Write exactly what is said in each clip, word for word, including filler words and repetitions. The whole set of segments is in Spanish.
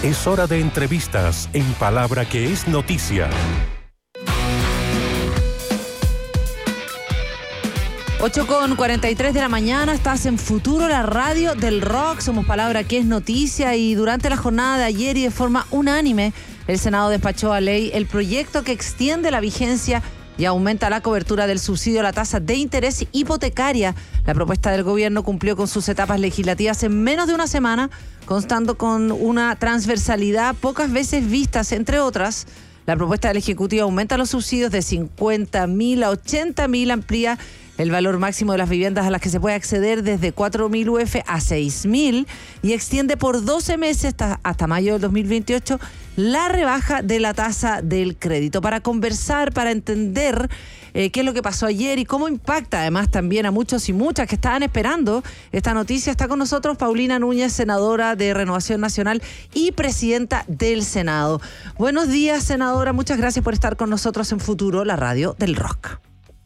Es hora de entrevistas en Palabra que es noticia. ocho con cuarenta y tres de la mañana, estás en Futuro, la radio del rock. Somos Palabra que es noticia y durante la jornada de ayer y de forma unánime, el Senado despachó a ley el proyecto que extiende la vigencia y aumenta la cobertura del subsidio a la tasa de interés hipotecaria. La propuesta del gobierno cumplió con sus etapas legislativas en menos de una semana, constando con una transversalidad pocas veces vistas, entre otras. La propuesta del Ejecutivo aumenta los subsidios de cincuenta mil a ochenta mil, amplía el valor máximo de las viviendas a las que se puede acceder desde cuatro mil U F a seis mil y extiende por doce meses hasta, hasta mayo del dos mil veintiocho la rebaja de la tasa del crédito. Para conversar, para entender eh, qué es lo que pasó ayer y cómo impacta además también a muchos y muchas que estaban esperando esta noticia, está con nosotros Paulina Núñez, senadora de Renovación Nacional y presidenta del Senado. Buenos días, senadora, muchas gracias por estar con nosotros en Futuro, la radio del rock.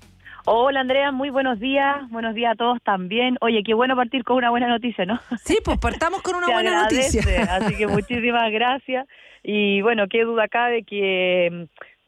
Hola Andrea, muy buenos días, buenos días a todos también. Oye, qué bueno partir con una buena noticia, ¿no? Sí, pues partamos con una Se buena agradece, noticia. Así que muchísimas gracias. Y bueno, qué duda cabe que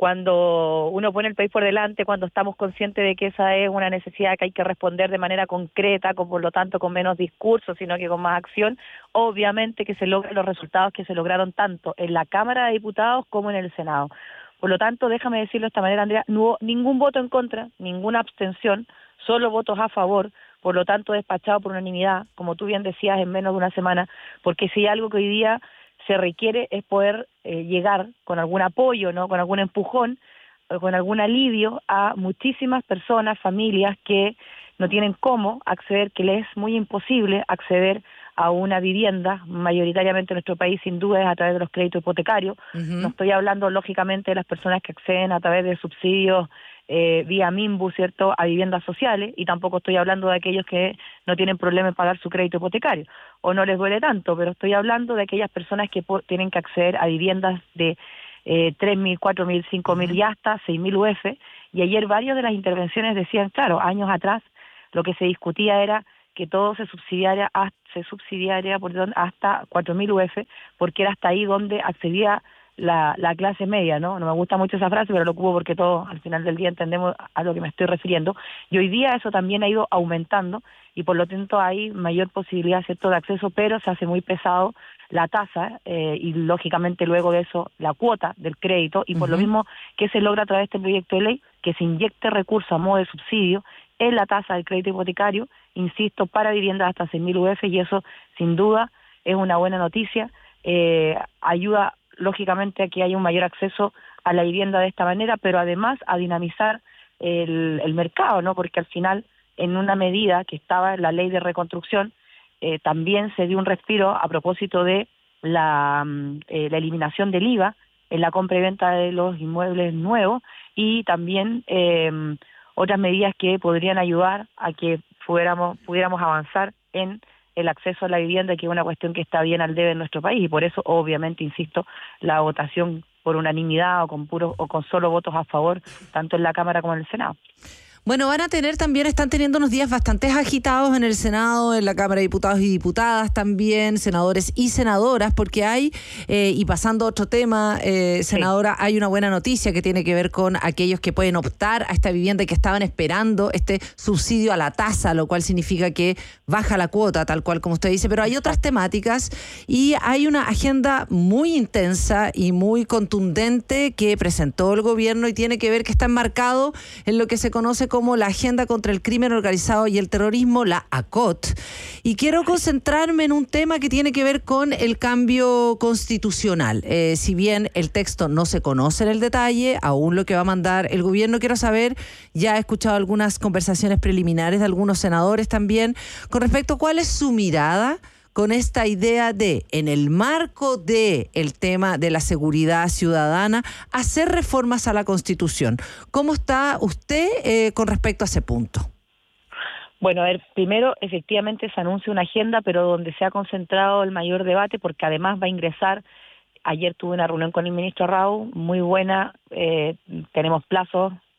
cuando uno pone el país por delante, cuando estamos conscientes de que esa es una necesidad que hay que responder de manera concreta, con, por lo tanto con menos discurso, sino que con más acción, obviamente que se logran los resultados que se lograron tanto en la Cámara de Diputados como en el Senado. Por lo tanto, déjame decirlo de esta manera, Andrea, no hubo ningún voto en contra, ninguna abstención, solo votos a favor, por lo tanto despachado por unanimidad, como tú bien decías, en menos de una semana, porque si hay algo que hoy día se requiere es poder eh, llegar con algún apoyo, ¿no?, con algún empujón, con algún alivio a muchísimas personas, familias que no tienen cómo acceder, que les es muy imposible acceder a una vivienda, mayoritariamente en nuestro país sin duda es a través de los créditos hipotecarios. Uh-huh. No estoy hablando lógicamente de las personas que acceden a través de subsidios eh, vía MIMBU, ¿cierto?, a viviendas sociales, y tampoco estoy hablando de aquellos que no tienen problema en pagar su crédito hipotecario, o no les duele tanto, pero estoy hablando de aquellas personas que po- tienen que acceder a viviendas de eh, tres mil, cuatro mil, cinco mil uh-huh. y hasta seis mil U F, y ayer varias de las intervenciones decían, claro, años atrás lo que se discutía era que todo se subsidiaria, se subsidiaria perdón, hasta cuatro mil U F, porque era hasta ahí donde accedía la, la clase media, ¿no? No me gusta mucho esa frase, pero lo ocupo porque todos al final del día entendemos a lo que me estoy refiriendo. Y hoy día eso también ha ido aumentando y por lo tanto hay mayor posibilidad, ¿cierto?, de acceso, pero se hace muy pesado la tasa eh, y lógicamente luego de eso la cuota del crédito y por uh-huh. lo mismo que se logra a través de este proyecto de ley, que se inyecte recursos a modo de subsidio en la tasa del crédito hipotecario, insisto, para viviendas hasta seis mil U F, y eso sin duda es una buena noticia, eh, ayuda lógicamente a que haya un mayor acceso a la vivienda de esta manera, pero además a dinamizar el, el mercado, ¿no? Porque al final, en una medida que estaba en la ley de reconstrucción, eh, también se dio un respiro a propósito de la, eh, la eliminación del I V A en la compra y venta de los inmuebles nuevos, y también eh, otras medidas que podrían ayudar a que fuéramos, pudiéramos avanzar en el acceso a la vivienda, que es una cuestión que está bien al debe en nuestro país, y por eso, obviamente, insisto, la votación por unanimidad o con puros o con solo votos a favor, tanto en la Cámara como en el Senado. Bueno, van a tener también, están teniendo unos días bastante agitados en el Senado, en la Cámara de Diputados y Diputadas también, senadores y senadoras, porque hay, eh, y pasando a otro tema, eh, senadora, sí. hay una buena noticia que tiene que ver con aquellos que pueden optar a esta vivienda y que estaban esperando este subsidio a la tasa, lo cual significa que baja la cuota, tal cual como usted dice, pero hay otras temáticas y hay una agenda muy intensa y muy contundente que presentó el gobierno y tiene que ver que está enmarcado en lo que se conoce como la Agenda contra el Crimen Organizado y el Terrorismo, la A C O T. Y quiero concentrarme en un tema que tiene que ver con el cambio constitucional. Eh, si bien el texto no se conoce en el detalle, aún lo que va a mandar el gobierno, quiero saber, ya he escuchado algunas conversaciones preliminares de algunos senadores también, con respecto a cuál es su mirada con esta idea de, en el marco de el tema de la seguridad ciudadana, hacer reformas a la Constitución. ¿Cómo está usted eh, con respecto a ese punto? Bueno, a ver, primero, efectivamente se anuncia una agenda, pero donde se ha concentrado el mayor debate, porque además va a ingresar, ayer tuve una reunión con el ministro Rau, muy buena, eh, tenemos plazos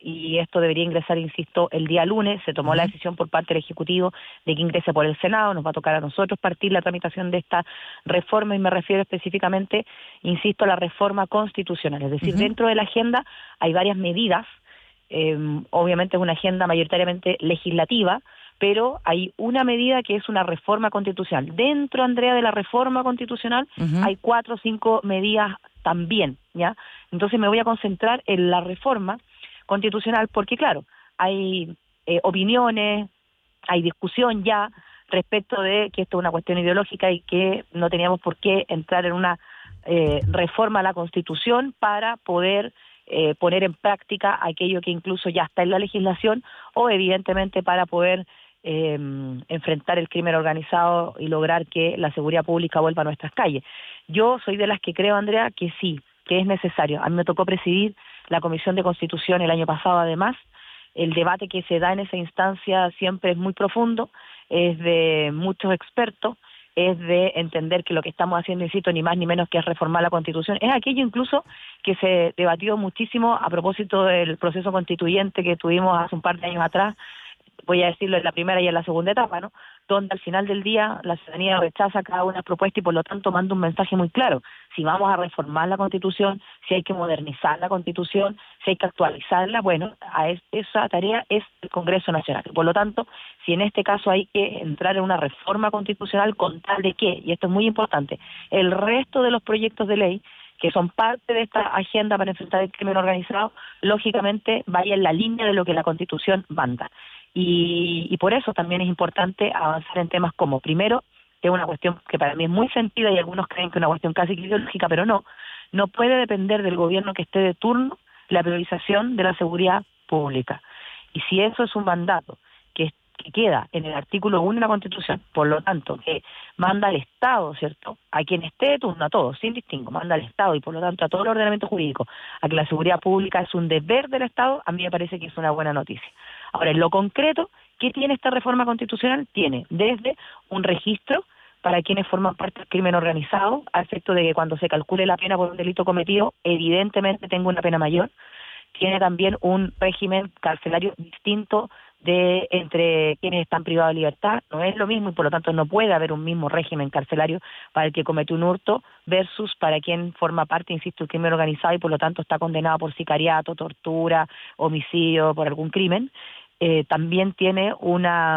y esto debería ingresar, insisto, el día lunes. Se tomó uh-huh. la decisión por parte del Ejecutivo de que ingrese por el Senado. Nos va a tocar a nosotros partir la tramitación de esta reforma, y me refiero específicamente, insisto, a la reforma constitucional. Es decir, uh-huh. dentro de la agenda hay varias medidas. Eh, obviamente es una agenda mayoritariamente legislativa, pero hay una medida que es una reforma constitucional. Dentro, Andrea, de la reforma constitucional uh-huh. hay cuatro o cinco medidas también, ¿ya? Entonces me voy a concentrar en la reforma constitucional porque, claro, hay eh, opiniones, hay discusión ya respecto de que esto es una cuestión ideológica y que no teníamos por qué entrar en una eh, reforma a la Constitución para poder eh, poner en práctica aquello que incluso ya está en la legislación, o evidentemente para poder eh, enfrentar el crimen organizado y lograr que la seguridad pública vuelva a nuestras calles. Yo soy de las que creo, Andrea, que sí, que es necesario. A mí me tocó presidir la Comisión de Constitución el año pasado, además. El debate que se da en esa instancia siempre es muy profundo, es de muchos expertos, es de entender que lo que estamos haciendo, insisto, ni más ni menos que es reformar la Constitución. Es aquello incluso que se debatió muchísimo a propósito del proceso constituyente que tuvimos hace un par de años atrás, voy a decirlo, en la primera y en la segunda etapa, ¿no? Donde al final del día la ciudadanía rechaza cada una de las propuestas y por lo tanto manda un mensaje muy claro. Si vamos a reformar la Constitución, si hay que modernizar la Constitución, si hay que actualizarla, bueno, a es, esa tarea es el Congreso Nacional. Por lo tanto, si en este caso hay que entrar en una reforma constitucional con tal de que, y esto es muy importante, el resto de los proyectos de ley que son parte de esta agenda para enfrentar el crimen organizado, lógicamente vaya en la línea de lo que la Constitución manda. Y, y por eso también es importante avanzar en temas como, primero, que es una cuestión que para mí es muy sentida y algunos creen que es una cuestión casi ideológica, pero no, no puede depender del gobierno que esté de turno la priorización de la seguridad pública. Y si eso es un mandato que, que queda en el artículo uno de la Constitución, por lo tanto, que manda al Estado, ¿cierto?, a quien esté de turno, a todos, sin distingo, manda al Estado y por lo tanto a todo el ordenamiento jurídico, a que la seguridad pública es un deber del Estado, a mí me parece que es una buena noticia. Ahora, en lo concreto, ¿qué tiene esta reforma constitucional? Tiene desde un registro para quienes forman parte del crimen organizado, a efecto de que cuando se calcule la pena por un delito cometido, evidentemente tenga una pena mayor. Tiene también un régimen carcelario distinto de entre quienes están privados de libertad. No es lo mismo y por lo tanto no puede haber un mismo régimen carcelario para el que comete un hurto versus para quien forma parte, insisto, del crimen organizado y por lo tanto está condenado por sicariato, tortura, homicidio, por algún crimen. Eh, también tiene una...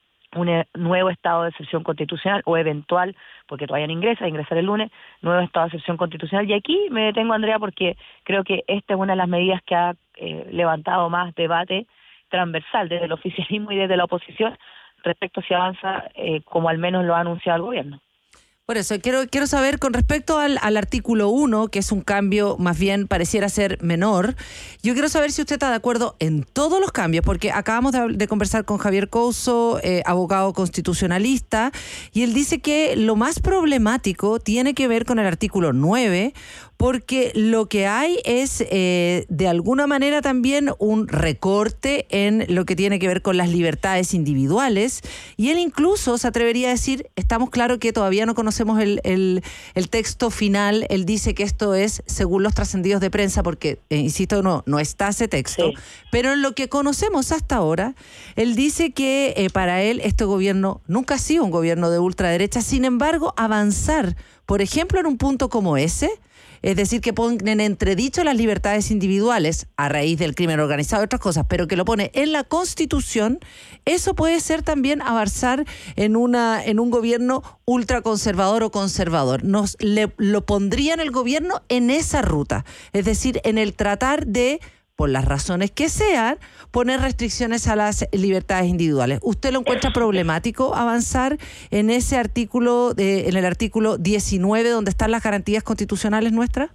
un nuevo estado de excepción constitucional o eventual, porque todavía no ingresa, ingresa el lunes, nuevo estado de excepción constitucional. Y aquí me detengo, Andrea, porque creo que esta es una de las medidas que ha eh, levantado más debate transversal desde el oficialismo y desde la oposición respecto a si avanza eh, como al menos lo ha anunciado el gobierno. Por eso, quiero quiero saber con respecto al, al artículo uno, que es un cambio más bien pareciera ser menor, yo quiero saber si usted está de acuerdo en todos los cambios, porque acabamos de, de conversar con Javier Couso, eh, abogado constitucionalista, y él dice que lo más problemático tiene que ver con el artículo nueve, porque lo que hay es eh, de alguna manera también un recorte en lo que tiene que ver con las libertades individuales, y él incluso se atrevería a decir, estamos claros que todavía no conocemos el, el, el texto final, él dice que esto es según los trascendidos de prensa, porque, eh, insisto, no, no está ese texto, sí. Pero en lo que conocemos hasta ahora, él dice que eh, para él este gobierno nunca ha sido un gobierno de ultraderecha, sin embargo, avanzar, por ejemplo, en un punto como ese, es decir, que ponen entredicho las libertades individuales a raíz del crimen organizado y otras cosas, pero que lo pone en la Constitución, eso puede ser también avanzar en una en un gobierno ultraconservador o conservador. Nos le, lo pondría en el gobierno en esa ruta, es decir, en el tratar de, por las razones que sean, poner restricciones a las libertades individuales. ¿Usted lo encuentra problemático avanzar en ese artículo, de, en el artículo diecinueve, donde están las garantías constitucionales nuestras?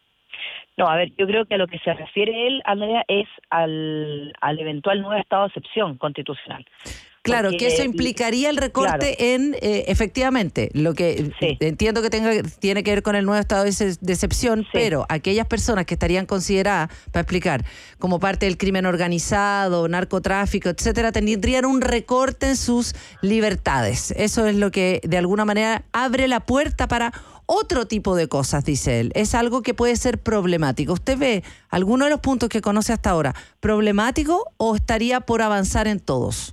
No, a ver, yo creo que a lo que se refiere él, Andrea, es al, al eventual nuevo estado de excepción constitucional. Claro, Porque, que eso implicaría el recorte claro. en, eh, efectivamente, lo que Sí. entiendo que tenga tiene que ver con el nuevo estado de, de excepción, Sí. pero aquellas personas que estarían consideradas, para explicar, como parte del crimen organizado, narcotráfico, etcétera, tendrían un recorte en sus libertades. Eso es lo que de alguna manera abre la puerta para otro tipo de cosas, dice él. Es algo que puede ser problemático. ¿Usted ve alguno de los puntos que conoce hasta ahora problemático o estaría por avanzar en todos?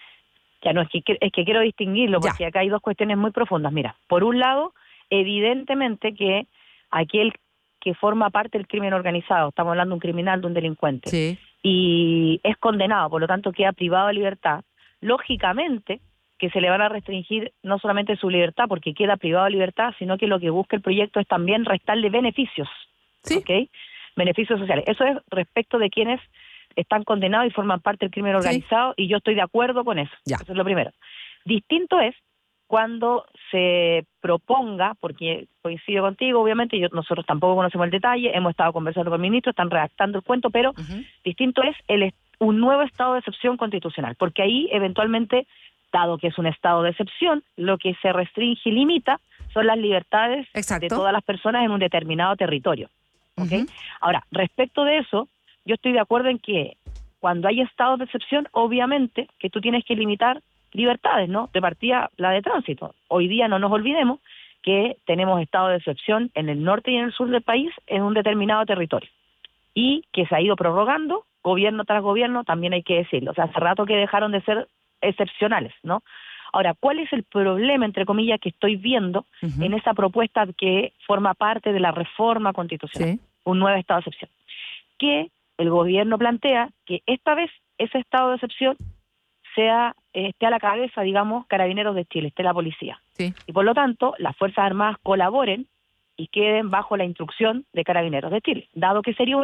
Ya no, es que, es que quiero distinguirlo, porque Ya. acá hay dos cuestiones muy profundas. Mira, por un lado, evidentemente que aquel que forma parte del crimen organizado, estamos hablando de un criminal, de un delincuente, Sí. y es condenado, por lo tanto queda privado de libertad, lógicamente que se le van a restringir no solamente su libertad, porque queda privado de libertad, sino que lo que busca el proyecto es también restarle beneficios, Sí. ¿ok? Beneficios sociales. Eso es respecto de quienes están condenados y forman parte del crimen organizado, sí. Y yo estoy de acuerdo con eso. Ya. Eso es lo primero. Distinto es cuando se proponga, porque coincido contigo, obviamente, yo, nosotros tampoco conocemos el detalle, hemos estado conversando con el ministro, están redactando el cuento, pero uh-huh. distinto es el, un nuevo estado de excepción constitucional, porque ahí eventualmente, dado que es un estado de excepción, lo que se restringe y limita son las libertades Exacto. de todas las personas en un determinado territorio. ¿Okay? Uh-huh. Ahora, respecto de eso, yo estoy de acuerdo en que cuando hay estados de excepción, obviamente que tú tienes que limitar libertades, ¿no? De partida, la de tránsito. Hoy día no nos olvidemos que tenemos estados de excepción en el norte y en el sur del país en un determinado territorio. Y que se ha ido prorrogando, gobierno tras gobierno, también hay que decirlo. O sea, hace rato que dejaron de ser excepcionales, ¿no? Ahora, ¿cuál es el problema, entre comillas, que estoy viendo uh-huh. en esa propuesta que forma parte de la reforma constitucional? Sí. Un nuevo estado de excepción. Que el gobierno plantea que esta vez ese estado de excepción sea esté a la cabeza, digamos, Carabineros de Chile, esté la policía. Sí. Y por lo tanto, las Fuerzas Armadas colaboren y queden bajo la instrucción de Carabineros de Chile, dado que sería un...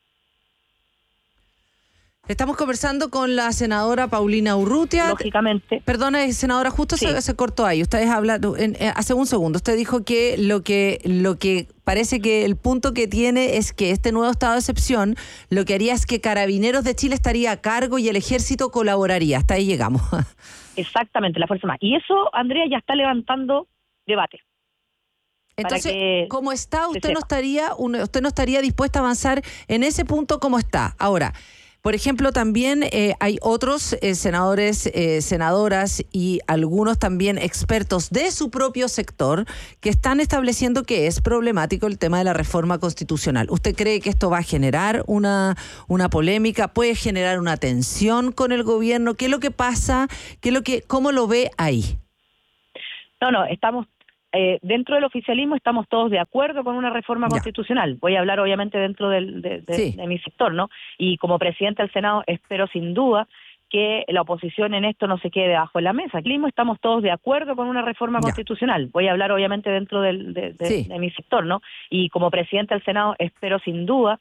Estamos conversando con la senadora Paulina Urrutia. Lógicamente. Perdona, senadora, justo sí. se, se cortó ahí. Ustedes hablan, en, en, hace un segundo, usted dijo que lo que lo que parece que el punto que tiene es que este nuevo estado de excepción lo que haría es que Carabineros de Chile estaría a cargo y el Ejército colaboraría. Hasta ahí llegamos. Exactamente, la Fuerza Armada. Y eso, Andrea, ya está levantando debate. Entonces, ¿cómo está? Usted no estaría, usted no estaría dispuesta a avanzar en ese punto como está. Ahora, por ejemplo, también eh, hay otros eh, senadores, eh, senadoras y algunos también expertos de su propio sector que están estableciendo que es problemático el tema de la reforma constitucional. ¿Usted cree que esto va a generar una, una polémica? ¿Puede generar una tensión con el gobierno? ¿Qué es lo que pasa? ¿Qué es lo que, cómo lo ve ahí? No, no, estamos... Eh, dentro del oficialismo estamos todos de acuerdo con una reforma ya. constitucional. Voy a hablar obviamente dentro del, de, de, sí. de mi sector, ¿no? Y como presidente del Senado espero sin duda que la oposición en esto no se quede debajo de la mesa. Aquí mismo estamos todos de acuerdo con una reforma ya. constitucional. Voy a hablar obviamente dentro del, de, de, sí. de mi sector, ¿no? Y como presidente del Senado espero sin duda